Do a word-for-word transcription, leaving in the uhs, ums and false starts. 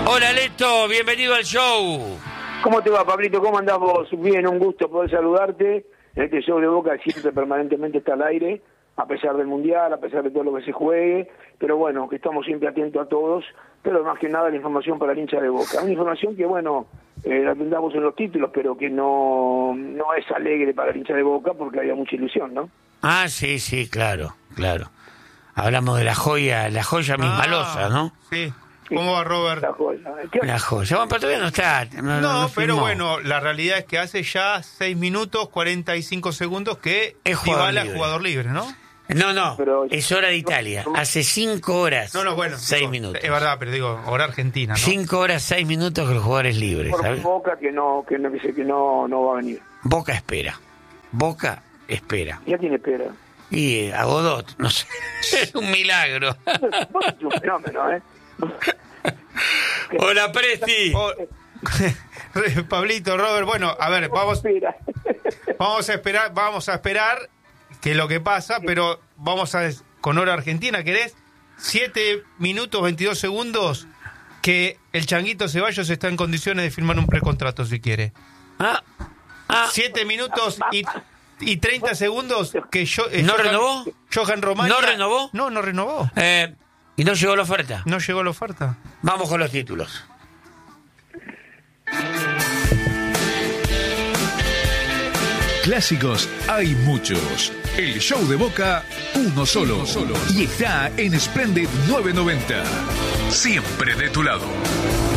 Hola Leto, bienvenido al show. ¿Cómo te va, Pablito? ¿Cómo andás vos? Bien, un gusto poder saludarte. Este show de Boca siempre permanentemente está al aire, a pesar del Mundial, a pesar de todo lo que se juegue, pero bueno, que estamos siempre atentos a todos, pero más que nada la información para el hincha de Boca. Una información que, bueno, eh, la tendamos en los títulos, pero que no, no es alegre para el hincha de Boca porque había mucha ilusión, ¿no? Ah, sí, sí, claro, claro. Hablamos de la joya, la joya mismalosa, ¿no? Sí. ¿Cómo va, Robert? La joya. La joya. Bueno, pero todavía no está. No, No, no, no pero firmó. bueno, la realidad es que hace ya seis minutos, cuarenta y cinco segundos que Es jugador Dybala libre. es jugador libre, ¿no? No, no, Pero- es hora de Italia. Hace cinco horas. No, no, bueno. Seis digo, minutos. Es verdad, pero digo, hora argentina, ¿no? Cinco horas, seis minutos que el jugador es libre, Por ¿sabes? Boca que no, que no, que sé que no, no va a venir. Boca espera. Boca espera. Ya tiene espera. Y eh, a Godot, no sé. Es un milagro. Vos sos un fenómeno, ¿eh? Hola, Presti. Oh, Pablito, Robert, bueno, a ver, vamos, Espera. vamos a esperar, vamos a esperar que es lo que pasa, pero vamos a con hora argentina, ¿querés? siete minutos veintidós segundos que el Changuito Ceballos está en condiciones de firmar un precontrato si quiere. Ah, ah. siete minutos y, y treinta segundos que yo... eh, ¿No Johan- renovó? Johan Romagna... ¿No renovó? No, no renovó. Eh, ¿Y no llegó la oferta? No llegó la oferta. Vamos con los títulos. Clásicos hay muchos. El show de Boca, uno solo. Uno solo. Y está en Splendid novecientos noventa. Siempre de tu lado.